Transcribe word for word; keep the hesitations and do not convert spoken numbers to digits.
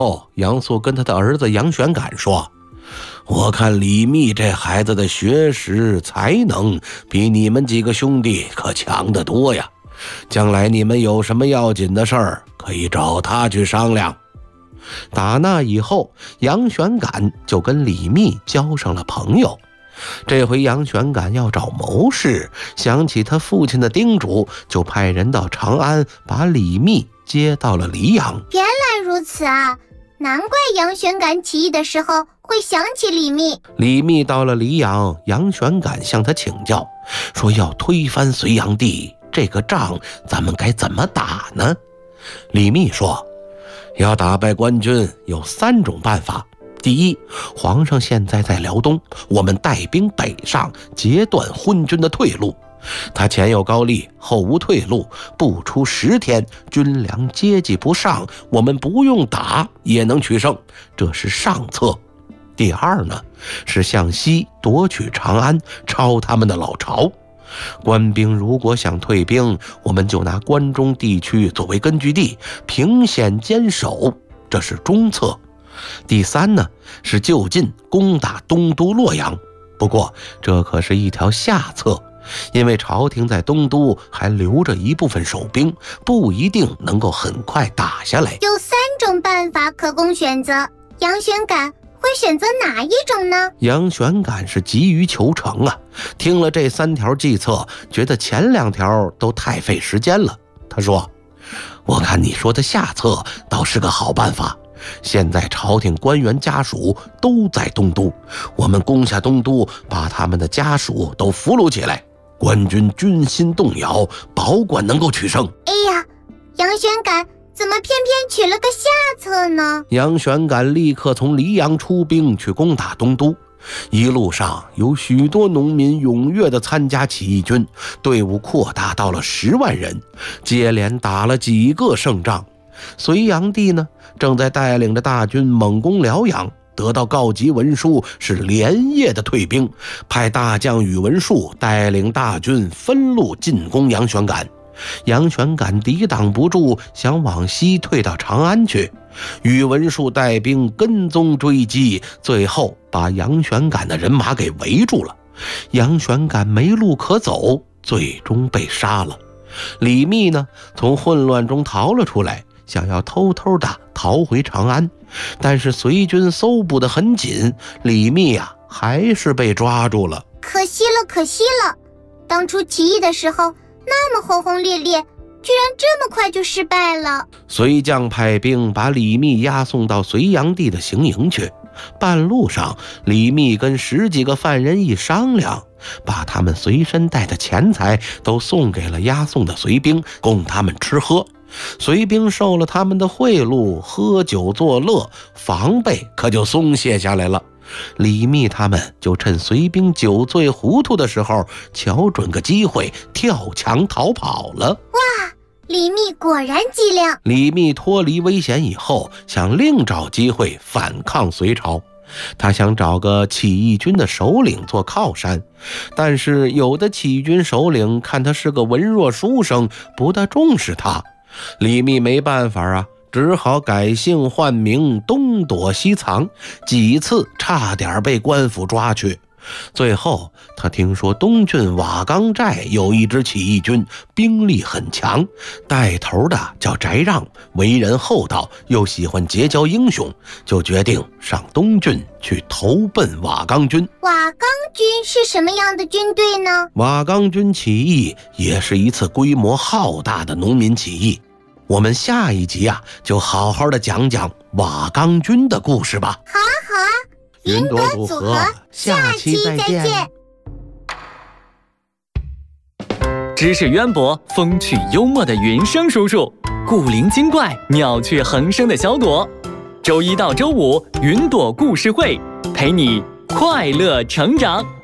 哦，杨素跟他的儿子杨玄感说：“我看李密这孩子的学识才能比你们几个兄弟可强得多呀，将来你们有什么要紧的事儿，可以找他去商量。”打那以后，杨玄感就跟李密交上了朋友。这回杨玄感要找谋士，想起他父亲的叮嘱，就派人到长安，把李密接到了黎阳。 原来如此啊，难怪杨玄感起义的时候会想起李密。 李密到了黎阳，杨玄感向他请教，说要推翻隋炀帝，这个仗咱们该怎么打呢？李密说，要打败官军有三种办法。第一，皇上现在在辽东，我们带兵北上，截断昏军的退路。他前有高丽，后无退路，不出十天，军粮接济不上，我们不用打也能取胜，这是上策。第二呢，是向西夺取长安，抄他们的老巢。官兵如果想退兵，我们就拿关中地区作为根据地，凭险坚守，这是中策。第三呢，是就近攻打东都洛阳，不过这可是一条下策，因为朝廷在东都还留着一部分守兵，不一定能够很快打下来。 有三种办法可供选择，杨玄感会选择哪一种呢？ 杨玄感是急于求成啊，听了这三条计策，觉得前两条都太费时间了。他说，我看你说的下策倒是个好办法，现在朝廷官员家属都在东都，我们攻下东都，把他们的家属都俘虏起来，官军军心动摇，保管能够取胜。 哎呀，杨玄感怎么偏偏取了个下策呢？ 杨玄感立刻从黎阳出兵去攻打东都，一路上有许多农民踊跃地参加起义军，队伍扩大到了十万人，接连打了几个胜仗。隋炀帝呢，正在带领着大军猛攻辽阳，得到告急文书，是连夜的退兵，派大将宇文述带领大军分路进攻杨玄感。杨玄感抵挡不住，想往西退到长安去，宇文述带兵跟踪追击，最后把杨玄感的人马给围住了。杨玄感没路可走，最终被杀了。李密呢，从混乱中逃了出来，想要偷偷的逃回长安，但是隋军搜捕得很紧，李密啊还是被抓住了。 可惜了，可惜了！当初起义的时候那么轰轰烈烈，居然这么快就失败了。 隋将派兵把李密押送到隋炀帝的行营去。半路上，李密跟十几个犯人一商量，把他们随身带的钱财都送给了押送的隋兵，供他们吃喝。隋兵受了他们的贿赂，喝酒作乐，防备可就松懈下来了。李密他们就趁隋兵酒醉糊涂的时候，瞧准个机会跳墙逃跑了。 哇，李密果然机灵。 李密脱离危险以后，想另找机会反抗隋朝。他想找个起义军的首领做靠山，但是有的起义军首领看他是个文弱书生，不大重视他。李密没办法啊，只好改姓换名，东躲西藏，几次差点被官府抓去。最后他听说东郡瓦岗寨有一支起义军，兵力很强，带头的叫翟让，为人厚道，又喜欢结交英雄，就决定上东郡去投奔瓦岗军。 瓦岗军是什么样的军队呢？ 瓦岗军起义也是一次规模浩大的农民起义，我们下一集啊，就好好的讲讲瓦岗军的故事吧。 好啊好啊，云朵组合，下期再见。 知识渊博、风趣幽默的云生叔叔，古灵精怪、妙趣横生的小朵。周一到周五，云朵故事会陪你快乐成长。